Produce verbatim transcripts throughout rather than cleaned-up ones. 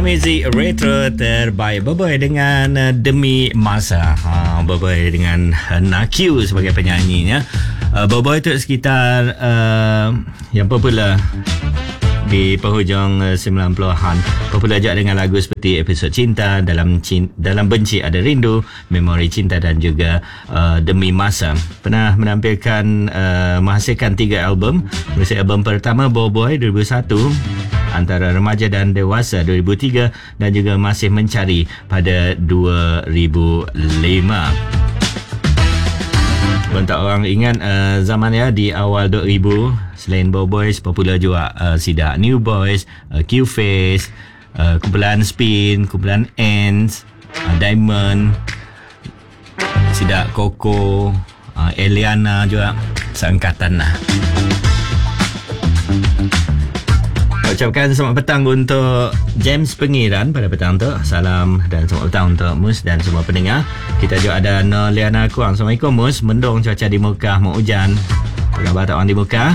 muzik retro terbaik. Berboy dengan uh, Demi Masa. Ha, Berboy dengan uh, Nakyu sebagai penyanyinya. Uh, Berboy tu sekitar uh, yang popular di penghujung uh, sembilan puluhan. Popular juga dengan lagu seperti Episod Cinta, Dalam Cinta, Dalam Benci Ada Rindu, Memori Cinta dan juga uh, Demi Masa. Pernah menampilkan uh, menghasilkan tiga album. Musik album pertama Berboy dua ribu satu, Antara Remaja dan Dewasa dua ribu tiga dan juga Masih Mencari pada dua ribu lima. Untuk orang ingat uh, zaman ya di awal dua ribu, selain Berboy, popular juga uh, Sidak New Boys, uh, Q-Face, uh, kumpulan Spin, kumpulan Ants, uh, Diamond, Sidak Koko, uh, Eliana juga seangkatan lah. Ucapkan selamat petang untuk James Pengiran pada petang tu. Salam dan selamat petang untuk Mus dan semua pendengar. Kita juga ada Noliana Kuang. Assalamualaikum Mus. Mendung cuaca di Mekah, mau hujan. Apa khabar tak orang di Mekah?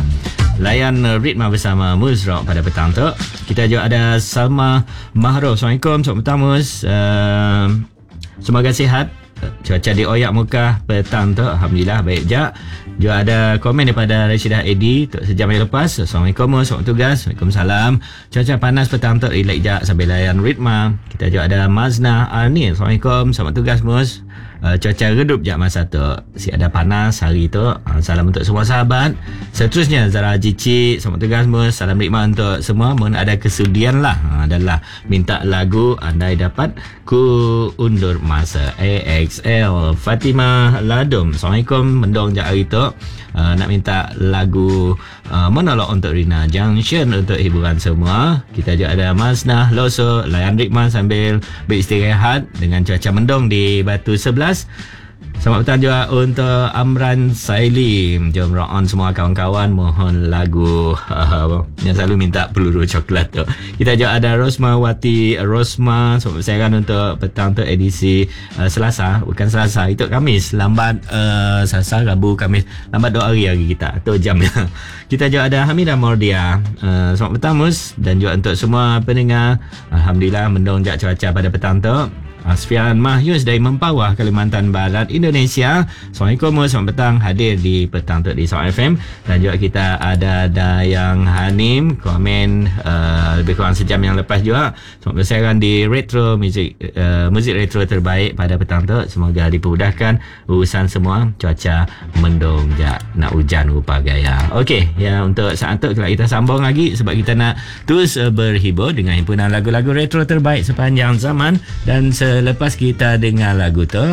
Layan ritma bersama Mus Rock pada petang tu. Kita juga ada Salma Mahruf. Assalamualaikum. Selamat petang Mus. Uh, semoga sihat. Cuaca di Oyak Mekah petang tu alhamdulillah baik je. Juga ada komen daripada Rashidah Edi untuk sejam yang lepas. Assalamualaikum, selamat tugas. Waalaikumsalam. Cuaca panas petang tu, relax je sambil layan ritma. Kita juga ada Mazna Arni. Assalamualaikum, selamat tugas Mus. Uh, cuaca redup je masa tu, si ada panas hari tu. Uh, salam untuk semua sahabat. Seterusnya Zara Cici, selamat tugas Mus. Salam ritma untuk semua. Mohon ada kesudian lah uh, adalah minta lagu andai dapat ku undur masa. A X L Fatimah Ladum. Assalamualaikum, mendung je hari tu. Uh, nak minta lagu uh, monolog untuk Rina Junction untuk hiburan semua. Kita juga ada Masnah Loso, layan ritma sambil beristirahat dengan cuaca mendung di Batu sebelas. Selamat petang juga untuk Amran Saili. Jom rock on semua kawan-kawan. Mohon lagu uh, yang selalu minta peluru coklat tu. Kita juga ada Rosma Wati Rosma. Selamat bersayaran untuk petang tu edisi uh, Selasa. Bukan Selasa, itu Khamis. Lambat uh, Selasa, Rabu, Khamis. Lambat dua hari hari kita. Tu jamnya. Kita juga ada Hamidah Mordia. Uh, selamat petang Mus. Dan juga untuk semua pendengar. Alhamdulillah mendung je cuaca pada petang tu. Asfian Mahyus dari Mempawah, Kalimantan Barat, Indonesia. Assalamualaikum, selamat petang, hadir di petang tu di Sound F M. Dan juga kita ada Dayang Hanim, komen uh, lebih kurang sejam yang lepas juga. Selamat bersiaran di retro muzik uh, muzik retro terbaik pada petang tu. Semoga dipermudahkan urusan semua. Cuaca mendung je, nak hujan rupa gaya. Okey, ya untuk saat tu kita sambung lagi sebab kita nak terus uh, berhibur dengan himpunan lagu-lagu retro terbaik sepanjang zaman. Dan se lepas kita dengar lagu tu,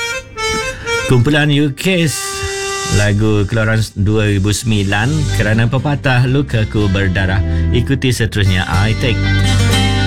kumpulan U K lagu keluaran dua ribu sembilan, Kerana Pepatah Lukaku Berdarah. Ikuti seterusnya I Take.